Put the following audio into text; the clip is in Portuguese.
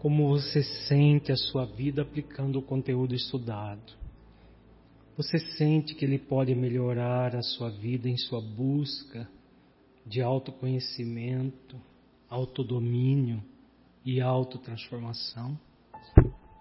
Como você sente a sua vida aplicando o conteúdo estudado? Você sente que ele pode melhorar a sua vida em sua busca de autoconhecimento, autodomínio e autotransformação?